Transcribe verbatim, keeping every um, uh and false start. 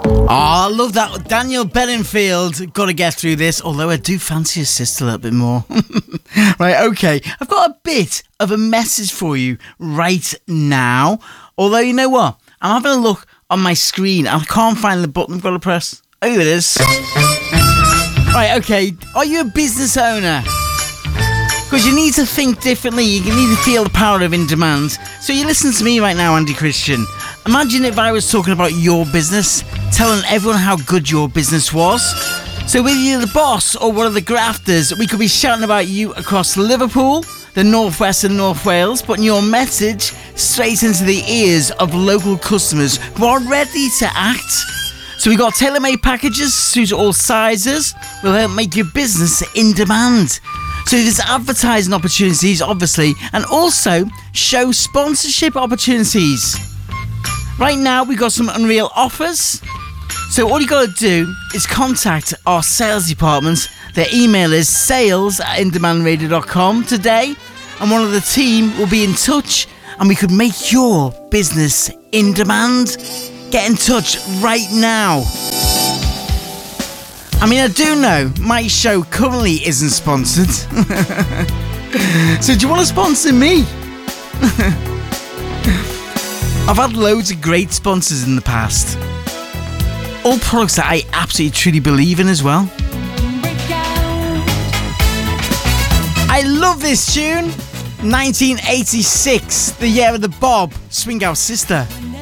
Oh, I love that. Daniel Bedingfield. Got to get through this, although I do fancy his sister a little bit more. Right, okay. I've got a bit of a message for you right now. Although, you know what? I'm having a look on my screen and I can't find the button I've got to press. Oh, here it is. Right, okay. Are you a business owner? Because you need to think differently. You need to feel the power of in demand. So you listen to me right now, Andy Christian. Imagine if I was talking about your business, telling everyone how good your business was. So whether you're the boss or one of the grafters, we could be shouting about you across Liverpool, the Northwest and North Wales, putting your message straight into the ears of local customers who are ready to act. So we got tailor-made packages, suit all sizes, will help make your business in demand. So there's advertising opportunities, obviously, and also show sponsorship opportunities. Right now, we've got some unreal offers. So all you got to do is contact our sales department. Their email is sales at in demand radio dot com today, and one of the team will be in touch, and we could make your business in demand. Get in touch right now. I mean, I do know my show currently isn't sponsored. So do you want to sponsor me? I've had loads of great sponsors in the past. All products that I absolutely truly believe in as well. I love this tune. nineteen eighty-six, the year of the Bob Swinghouse Sister.